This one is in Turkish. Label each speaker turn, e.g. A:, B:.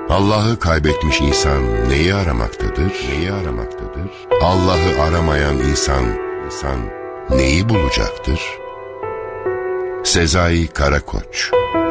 A: Allah'ı kaybetmiş insan neyi aramaktadır? Neyi aramaktadır? Allah'ı aramayan insan neyi bulacaktır? Sezai Karakoç.